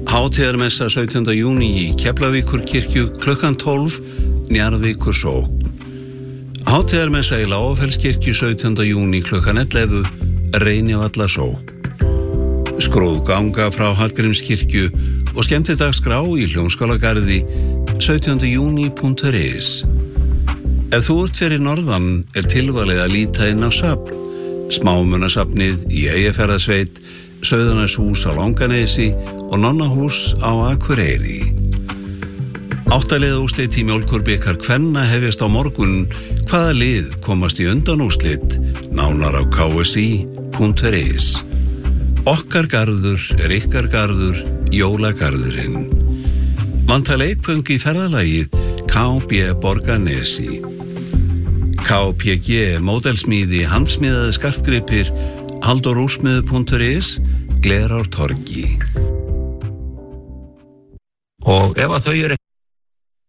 Hátíðarmessa 17. júní í Keflavíkurkirkju klukkan 12, Njarðvíkur sókn. Hátíðarmessa í Lágafellskirkju 17. júní klukkan 11, Reynivalla sókn. Skrúðganga frá Hallgrímskirkju og skemmtidagskrá í Hljómskálagarði 17. júní.is. Ef þú ert fyrir norðan tilvalið að líta inn á safn. Smámunasafnið í Eyjafjarðarsveit, Sauðaneshús á Langanesi og Nonnahús á Akureyri. 8 liða úrslit í mjólkurbikar kvenna hefjast á morgun. Hvaða lið komast í undanúrslit? Nánar á ksi.is. Okkar garður ykkar garður, jólagarðurinn. Vantar leikföng í ferðalagið KB Borgarnesi. KPG módelsmíði handsmíðaði skartgripir, haldorúsmiðu.is, Glerártorgi. Og ef að þau eru